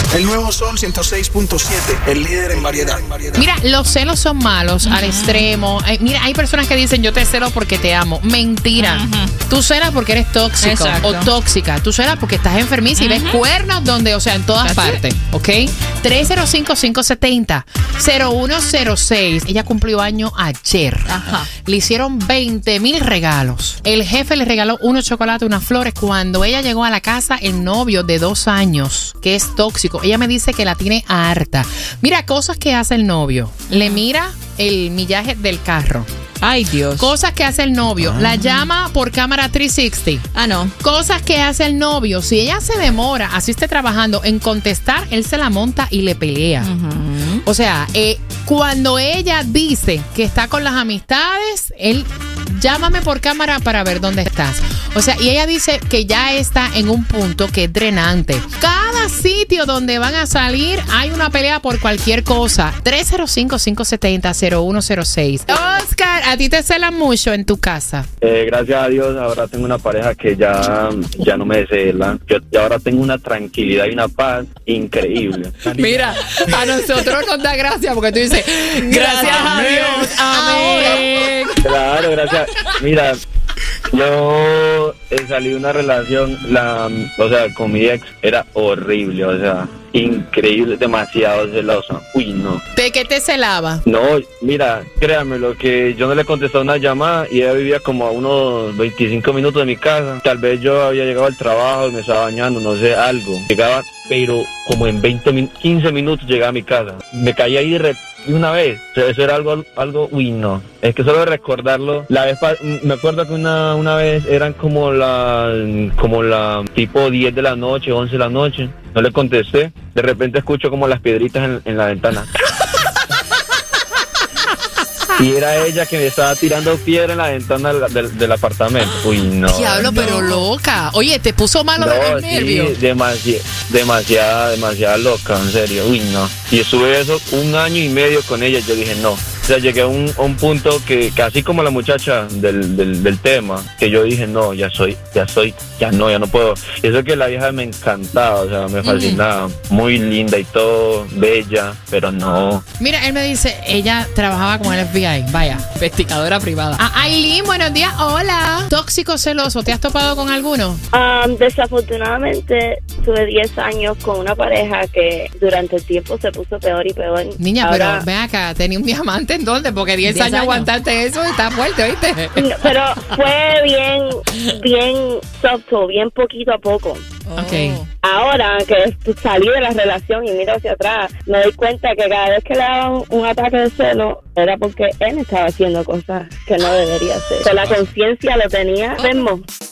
El nuevo Sol 106.7, el líder en variedad. Mira, los celos son malos al extremo. Mira, hay personas que dicen yo te celo porque te amo. Mentira. Tú celas porque eres tóxico o tóxica. Tú celas porque estás enfermiza y ves cuernos donde, o sea, en todas partes. ¿Ok? 305-570-0106. Ella cumplió año ayer. Le hicieron 20,000 regalos. El jefe le regaló unos chocolates, unas flores. Cuando ella llegó a la casa, el novio de 2 años, que es tóxico, ella me dice que la tiene harta. Mira, cosas que hace el novio. Le mira el millaje del carro. Ay, Dios. Cosas que hace el novio. La llama por cámara 360. No. Cosas que hace el novio. Si ella se demora, así esté trabajando, en contestar, él se la monta y le pelea. O sea, cuando ella dice que está con las amistades, él llámame por cámara para ver dónde estás. O sea, y ella dice que ya está en un punto que es drenante. Cada sitio donde van a salir hay una pelea por cualquier cosa. 305-570-0106. Oscar, ¿a ti te celan mucho en tu casa? Gracias a Dios ahora tengo una pareja que ya no me cela. Yo ahora tengo una tranquilidad y una paz increíble. Mira, a nosotros nos da gracia porque tú dices, gracias a Dios, amén. Claro, gracias. Mira, yo salí de una relación, o sea, con mi ex era horrible, o sea, increíble, demasiado celosa. Uy, no. ¿De qué te celaba? No, mira, créanme, lo que yo no le contestaba una llamada y ella vivía como a unos 25 minutos de mi casa. Tal vez yo había llegado al trabajo y me estaba bañando, no sé, algo. Llegaba, pero como en 15 minutos llegaba a mi casa. Me caía ahí de una vez. O sea, eso era algo, uy, no. Es que solo de recordarlo, me acuerdo que una vez eran como la tipo 10 de la noche, 11 de la noche. No le contesté. De repente escucho como las piedritas en la ventana. Y era ella que me estaba tirando piedra en la ventana del apartamento. Uy, no. Diablo, pero loca. Oye, ¿te puso malo de nervio? Sí, demasiada loca, en serio. Uy, no. Y estuve eso 1 año y medio con ella. Yo dije, no. O sea, llegué a un punto que así como la muchacha del tema, que yo dije, no, ya no puedo. Y eso que la vieja me encantaba, o sea, me fascinaba. Muy linda y todo, bella, pero no. Mira, él me dice, ella trabajaba con el FBI, vaya, investigadora privada. Aileen, buenos días, hola. Tóxico celoso, ¿te has topado con alguno? Desafortunadamente, tuve 10 años con una pareja que durante el tiempo se puso peor y peor. Niña, ahora, pero ven acá, tenía un diamante en dónde, porque 10 años aguantarte eso está fuerte, ¿oíste? No, pero fue bien soft, bien poquito a poco. Okay. Ahora que salí de la relación y miro hacia atrás, me doy cuenta que cada vez que le daban un ataque de celo era porque él estaba haciendo cosas que no debería hacer. O sea, la conciencia lo tenía enfermo.